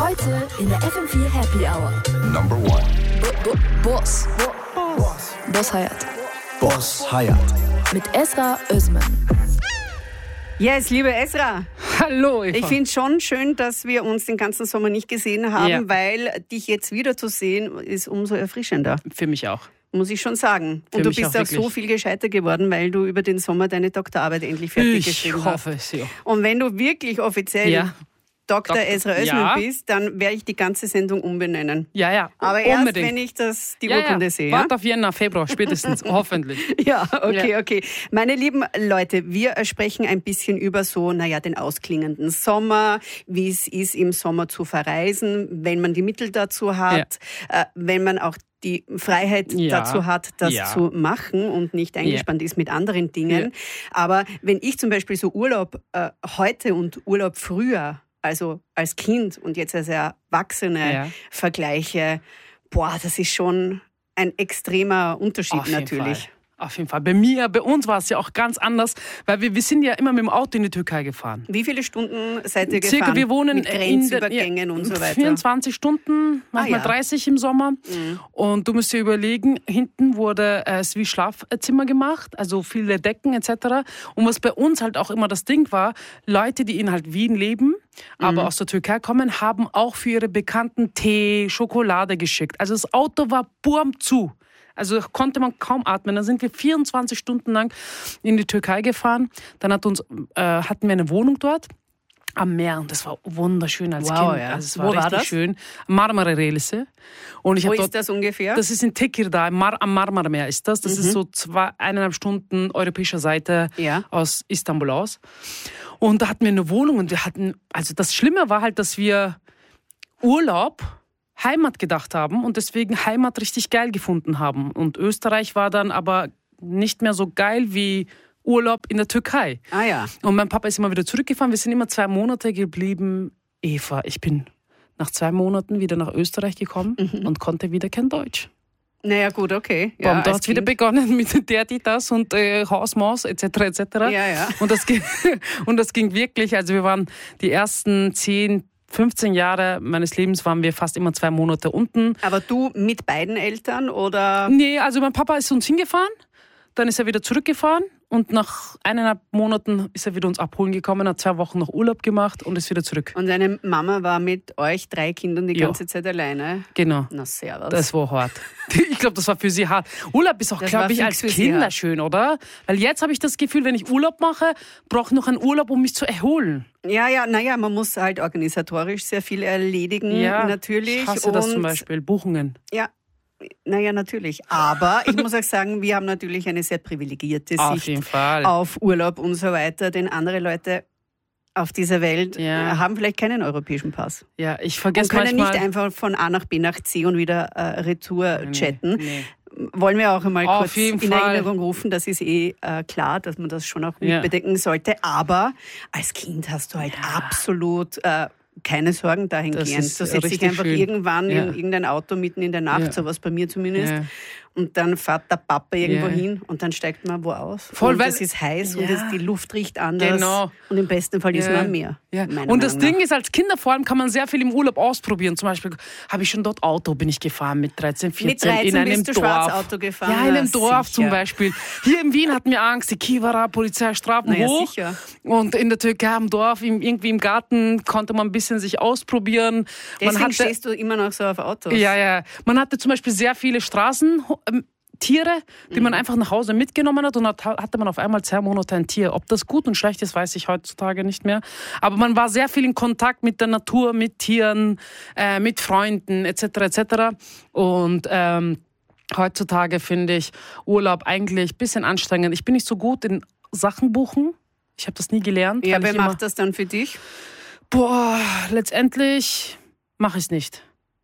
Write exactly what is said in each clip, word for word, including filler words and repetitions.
Heute in der F M vier Happy Hour. Number one. Bo- Bo- Boss. Boss. Boss Hayat. Boss Hayat. Mit Esra Özmen. Yes, liebe Esra. Hallo, Eva. Ich finde es schon schön, dass wir uns den ganzen Sommer nicht gesehen haben, Ja. weil dich jetzt wieder zu sehen, ist umso erfrischender. Für mich auch. Muss ich schon sagen. Für Und du mich bist auch auch so wirklich. viel gescheiter geworden, weil du über den Sommer deine Doktorarbeit endlich fertig Ich geschrieben hast. hoffe es, ja. Und wenn du wirklich offiziell Ja. Doktor Doktor- Esra Özmen Ja. bist, dann werde ich die ganze Sendung umbenennen. Ja, ja. Aber erst, unbedingt. wenn ich das, die ja, Urkunde ja. sehe. Ja? Warte auf Jänner, Februar spätestens, hoffentlich. Ja, okay, Ja. okay. Meine lieben Leute, wir sprechen ein bisschen über so, naja, den ausklingenden Sommer, wie es ist, im Sommer zu verreisen, wenn man die Mittel dazu hat, äh, wenn man auch die Freiheit Ja. dazu hat, das Ja. zu machen und nicht eingespannt ist mit anderen Dingen. Aber wenn ich zum Beispiel so Urlaub äh, heute und Urlaub früher, also als Kind und jetzt als Erwachsene Ja. vergleiche, boah, das ist schon ein extremer Unterschied Auf jeden natürlich. Fall. Auf jeden Fall. Bei mir, bei uns war es ja auch ganz anders, weil wir, wir sind ja immer mit dem Auto in die Türkei gefahren. Wie viele Stunden seid ihr Circa, gefahren? wir wohnen mit in Grenzübergängen der, und so weiter. vierundzwanzig Stunden, manchmal Ah, ja. dreißig im Sommer. Mhm. Und du musst dir überlegen, hinten wurde äh, es wie Schlafzimmer gemacht, also viele Decken et cetera. Und was bei uns halt auch immer das Ding war, Leute, die in halt Wien leben, aber Mhm. aus der Türkei kommen, haben auch für ihre Bekannten Tee, Schokolade geschickt. Also das Auto war burm zu. Also konnte man kaum atmen. Dann sind wir vierundzwanzig Stunden lang in die Türkei gefahren. Dann hat uns, äh, hatten wir eine Wohnung dort am Meer und das war wunderschön als Wow, Kind. ja. Also es war Wo war richtig das? schön. Marmara Relise. Und ich Wo habe ist dort, das ungefähr? das ist in Tekirdağ, Mar am Marmarameer ist das. Das ist so zwei, eineinhalb Stunden europäischer Seite Ja. aus Istanbul aus. Und da hatten wir eine Wohnung und wir hatten, also das Schlimme war halt, dass wir Urlaub Heimat gedacht haben und deswegen Heimat richtig geil gefunden haben. Und Österreich war dann aber nicht mehr so geil wie Urlaub in der Türkei. Ah ja. Und mein Papa ist immer wieder zurückgefahren. Wir sind immer zwei Monate geblieben. Eva, ich bin nach zwei Monaten wieder nach Österreich gekommen und konnte wieder kein Deutsch. Naja, gut, okay. Ja, Ja, da als hat es wieder Kind. begonnen mit der, die, das und äh, Haus, Maus et cetera et cetera. Ja, ja. Und das ging, und das ging wirklich, also wir waren die ersten zehn, fünfzehn Jahre meines Lebens waren wir fast immer zwei Monate unten. Aber du mit beiden Eltern oder? Nee, also mein Papa ist uns hingefahren, dann ist er wieder zurückgefahren und nach eineinhalb Monaten ist er wieder uns abholen gekommen, hat zwei Wochen noch Urlaub gemacht und ist wieder zurück. Und deine Mama war mit euch drei Kindern die Ja. ganze Zeit alleine? Genau. Na, servus. Das war hart. Ich glaube, das war für sie hart. Urlaub ist auch, Das war glaube ich, fix als für sie Kinder hart. schön, oder? Weil jetzt habe ich das Gefühl, wenn ich Urlaub mache, brauche ich noch einen Urlaub, um mich zu erholen. Ja, ja, naja, man muss halt organisatorisch sehr viel erledigen, natürlich. Ich hasse das und zum Beispiel, Buchungen. Ja, naja, natürlich. Aber ich muss auch sagen, wir haben natürlich eine sehr privilegierte Auf Sicht jeden Fall. auf Urlaub und so weiter, denn andere Leute auf dieser Welt Ja. äh, haben vielleicht keinen europäischen Pass. Ja, ich Und vergesse können manchmal... nicht einfach von A nach B nach C und wieder äh, retour chatten. nee. Wollen wir auch einmal Auf kurz jeden in Fall. Erinnerung rufen, das ist eh äh, klar, dass man das schon auch Ja. mitbedenken sollte. Aber als Kind hast du halt absolut äh, keine Sorgen dahingehend. Das ist Du setzt dich richtig einfach schön. irgendwann Ja. in irgendein Auto mitten in der Nacht, Ja. so was bei mir zumindest. Ja. Und dann fährt der Papa irgendwo Ja. hin und dann steigt man wo aus. Voll, und weil- es ist heiß und Ja. es, die Luft riecht anders. Genau. Und im besten Fall ist Ja. man am Meer. Ja. meiner Und das Meinung Ding nach. ist, als Kinder vor allem kann man sehr viel im Urlaub ausprobieren. Zum Beispiel habe ich schon dort Auto, bin ich gefahren mit dreizehn, vierzehn Mit dreizehn in einem bist du Dorf. Schwarzauto gefahren? Ja, in einem Na, Dorf sicher. zum Beispiel. Hier in Wien hatten wir Angst, die Kivara, Polizei, Strafen Na ja, hoch. sicher. Und in der Türkei am Dorf, im, irgendwie im Garten, konnte man ein bisschen sich ausprobieren. Deswegen man hatte, stehst du immer noch so auf Autos. ja, ja. Man hatte zum Beispiel sehr viele Straßen. Ähm, Tiere, die man einfach nach Hause mitgenommen hat und hat, hatte man auf einmal zwei Monate ein Tier. Ob das gut und schlecht ist, weiß ich heutzutage nicht mehr. Aber man war sehr viel in Kontakt mit der Natur, mit Tieren, äh, mit Freunden et cetera et cetera. Und ähm, heutzutage finde ich Urlaub eigentlich ein bisschen anstrengend. Ich bin nicht so gut in Sachen buchen. Ich habe das nie gelernt. Ja, weil wer ich immer, macht das dann für dich? Boah, letztendlich mache ich es nicht.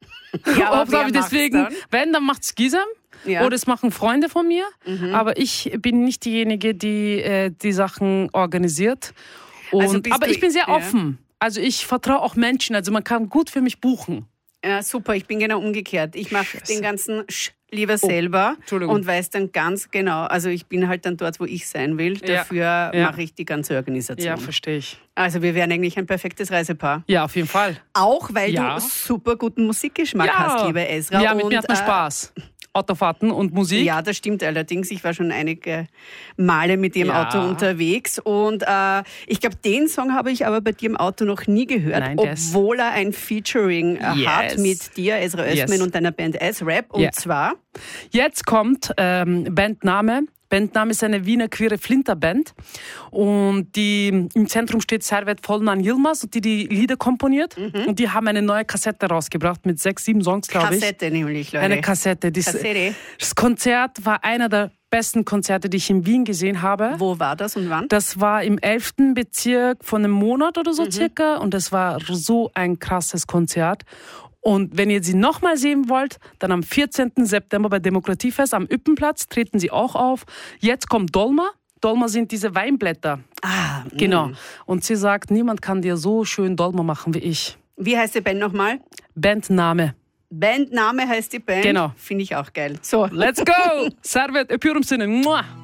Ja, Oft habe ich deswegen, wenn, dann macht's Gisem. Ja. Oder es machen Freunde von mir. Mhm. Aber ich bin nicht diejenige, die äh, die Sachen organisiert. Und, Also bist aber du- ich bin sehr ja. offen. Also ich vertraue auch Menschen. Also man kann gut für mich buchen. Ja, super, ich bin genau umgekehrt. Ich mache den ganzen Sch lieber selber Entschuldigung. und weiß dann ganz genau, also ich bin halt dann dort, wo ich sein will. Ja. Dafür Ja. mache ich die ganze Organisation. Ja, verstehe ich. Also wir wären eigentlich ein perfektes Reisepaar. Ja, auf jeden Fall. Auch weil Ja. du super guten Musikgeschmack hast, liebe Ezra. Ja, mit und, mir hat man äh, Spaß. Autofahrten und Musik. Ja, das stimmt allerdings. Ich war schon einige Male mit dem Ja. Auto unterwegs und äh, ich glaube, den Song habe ich aber bei dir im Auto noch nie gehört, Nein, der ist- obwohl er ein Featuring äh, Yes. hat mit dir, Ezra Özmen Yes. und deiner Band S-Rap. Und Ja. zwar, Jetzt kommt ähm, Bandname. Bandname ist eine Wiener queere Flinterband und die im Zentrum steht Servet Vollmann Yilmaz, die die Lieder komponiert Mhm. und die haben eine neue Kassette rausgebracht mit sechs, sieben Songs, glaube ich. Kassette nämlich, Leute. Eine Kassette. Das, Kassette. das Konzert war einer der besten Konzerte, die ich in Wien gesehen habe. Wo war das und wann? Das war im elften Bezirk von einem Monat oder so Mhm. circa und das war so ein krasses Konzert. Und wenn ihr sie nochmal sehen wollt, dann am vierzehnten September bei Demokratiefest am Üppenplatz treten sie auch auf. Jetzt kommt Dolma. Dolma sind diese Weinblätter. Ah, Genau. mh. Und sie sagt, niemand kann dir so schön Dolma machen wie ich. Wie heißt die Band nochmal? Bandname. Bandname heißt die Band. Genau. Finde ich auch geil. So. Let's go! Servet, öpüyorum seni. Mua.